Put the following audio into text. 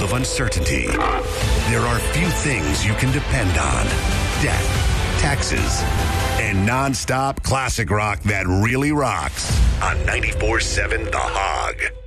of uncertainty, there are few things you can depend on. Death, taxes, and nonstop classic rock that really rocks on 94.7 The Hog.